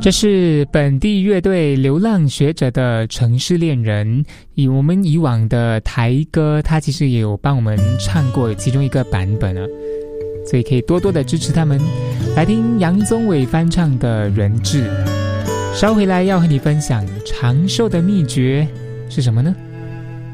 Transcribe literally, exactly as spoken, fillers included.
这是本地乐队流浪学者的城市恋人，以我们以往的台歌，他其实也有帮我们唱过其中一个版本啊，所以可以多多的支持他们。来听杨宗纬翻唱的《人质》。稍回来要和你分享长寿的秘诀是什么呢？